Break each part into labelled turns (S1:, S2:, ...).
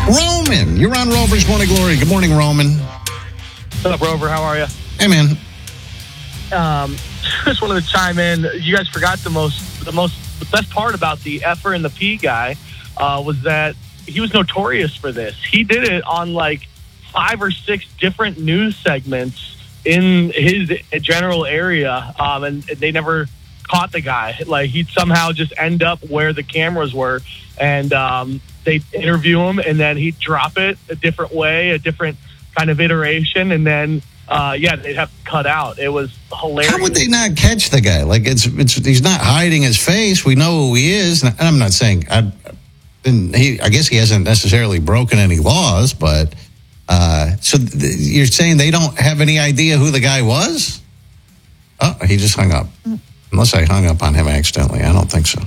S1: Roman, you're on Rover's Morning Glory. Good morning, Roman.
S2: What's up, Rover? How are you?
S1: Hey, man.
S2: Just wanted to chime in. You guys forgot the best part about the Effer and the P guy was that he was notorious for this. He did it on like 5 or 6 different news segments in his general area, and they never caught the guy. Like, he'd somehow just end up where the cameras were, and they'd interview him, and then he'd drop it a different way, a different kind of iteration, and then they'd have to cut out. It was hilarious.
S1: How would they not catch the guy? Like, he's not hiding his face. We know who he is. And I'm not saying I guess he hasn't necessarily broken any laws, but you're saying they don't have any idea who the guy was? Oh, he just hung up. Unless I hung up on him accidentally. I don't think so.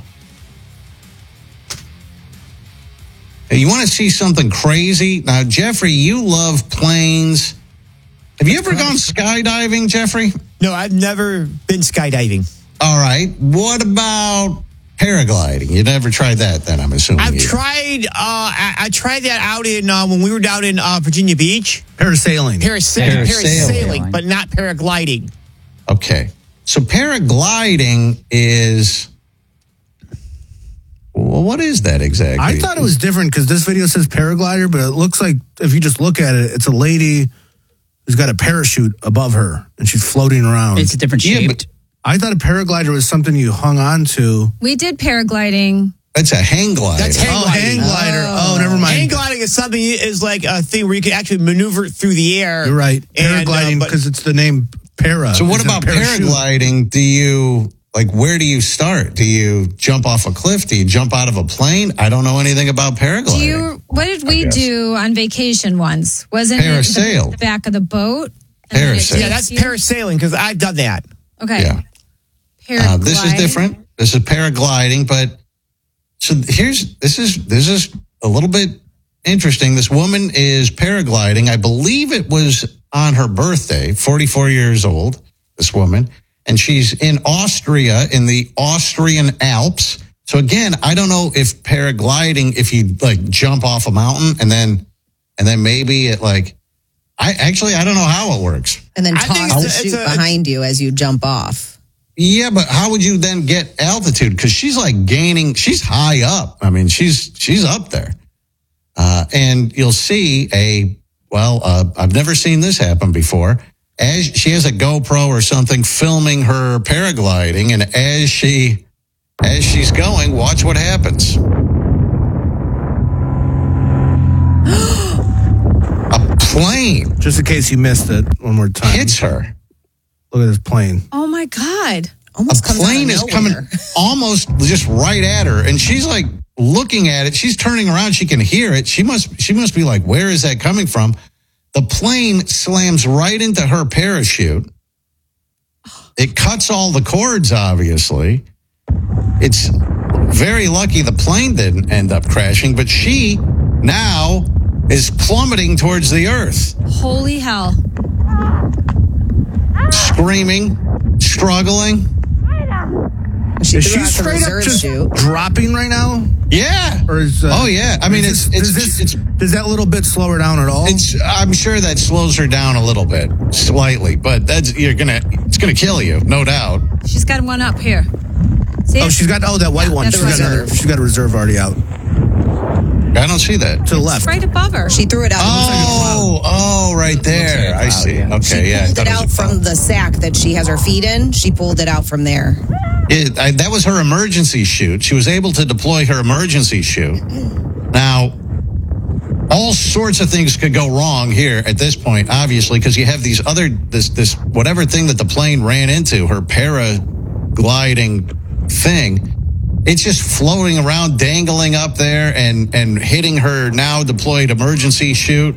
S1: Hey, you want to see something crazy? Now, Jeffrey, you love planes. Have you ever gone skydiving, Jeffrey?
S3: No, I've never been skydiving.
S1: All right. What about paragliding? You never tried that then, I'm assuming.
S3: I've tried I tried that out in when we were down in Virginia Beach.
S4: Parasailing,
S3: but not paragliding.
S1: Okay. So paragliding is... Well, what is that exactly?
S4: I thought it was different because this video says paraglider, but it looks like if you just look at it, it's a lady who's got a parachute above her and she's floating around.
S5: It's a different shape.
S1: But
S4: I thought a paraglider was something you hung on to.
S6: We did paragliding.
S1: That's a hang glider.
S3: That's hang
S4: glider. Oh, never mind.
S3: Hang gliding is something is like a thing where you can actually maneuver through the air.
S4: You're right. Paragliding because it's the name para.
S1: So what about paragliding? Do you... Like, where do you start? Do you jump off a cliff? Do you jump out of a plane? I don't know anything about paragliding.
S6: What did we do on vacation once? Wasn't
S1: Parasail.
S6: it the back of the boat?
S1: Parasail.
S3: Yeah, that's parasailing because I've done that.
S6: Okay.
S1: Yeah. This is different. This is paragliding, but so this is a little bit interesting. This woman is paragliding. I believe it was on her birthday, 44 years old, this woman. And she's in Austria, in the Austrian Alps. So again, I don't know if paragliding, if you like jump off a mountain and then maybe it like, I don't know how it works.
S7: And then toss the chute behind you as you jump off.
S1: Yeah, but how would you then get altitude? Because she's like gaining, she's high up. I mean, she's up there. And you'll see I've never seen this happen before. As she has a GoPro or something filming her paragliding, and as she's going, watch what happens. A plane.
S4: Just in case you missed it, one more time.
S1: Hits her.
S4: Look at this plane.
S6: Oh my God.
S7: Almost
S1: a plane is coming almost just right at her, and she's like looking at it. She's turning around. She can hear it. She must be like, where is that coming from? The plane slams right into her parachute. It cuts all the cords, obviously. It's very lucky the plane didn't end up crashing, but she now is plummeting towards the earth.
S6: Holy hell.
S1: Screaming, struggling.
S4: Is she straight up just dropping right now?
S1: Yeah.
S4: Or is,
S1: oh, yeah. I mean, does
S4: that little bit slow her down at all?
S1: I'm sure that slows her down a little bit, slightly, but it's gonna kill you, no doubt.
S6: She's got one up here. See
S4: she's got that white one. She's got a reserve already out.
S1: I don't see that.
S4: To the left.
S6: It's right above her.
S7: She threw it out.
S1: Oh, right there. I see.
S7: Yeah.
S1: Okay,
S7: she pulled it out from the sack that she has her feet in. She pulled it out from there.
S1: That was her emergency chute. She was able to deploy her emergency chute. Now, all sorts of things could go wrong here at this point, obviously, because you have this whatever thing that the plane ran into, her paragliding thing. It's just floating around, dangling up there and hitting her now deployed emergency chute.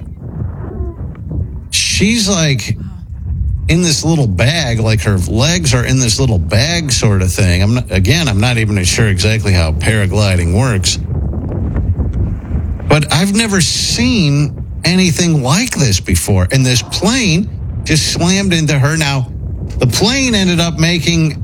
S1: She's like in this little bag, like her legs are in this little bag sort of thing. I'm not even sure exactly how paragliding works. But I've never seen anything like this before. And this plane just slammed into her. Now, the plane ended up making